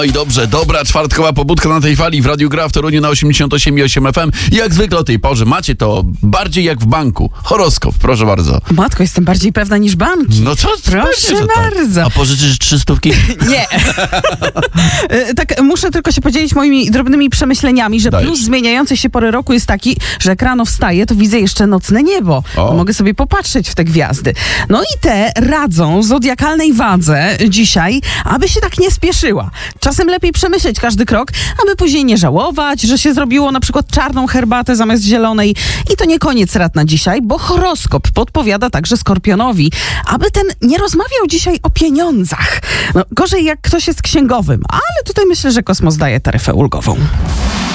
No i dobrze, dobra czwartkowa pobudka na tej fali w Radiu Gra w Toruniu na 88,8 FM. I jak zwykle o tej porze macie to bardziej jak w banku. Horoskop, proszę bardzo. Matko, jestem bardziej pewna niż banki. No co? Proszę bardzo. A pożyczysz 300? Nie. Tak, muszę tylko się podzielić moimi drobnymi przemyśleniami, że Dajesz. plus zmieniającej się pory roku jest taki, że jak rano wstaję, to widzę jeszcze nocne niebo. O. Mogę sobie popatrzeć w te gwiazdy. No i te radzą zodiakalnej wadze dzisiaj, aby się tak nie spieszyła. Czasem lepiej przemyśleć każdy krok, aby później nie żałować, że się zrobiło na przykład czarną herbatę zamiast zielonej. I to nie koniec rad na dzisiaj, bo horoskop podpowiada także Skorpionowi, aby ten nie rozmawiał dzisiaj o pieniądzach. No, gorzej jak ktoś jest księgowym, ale tutaj myślę, że kosmos daje taryfę ulgową.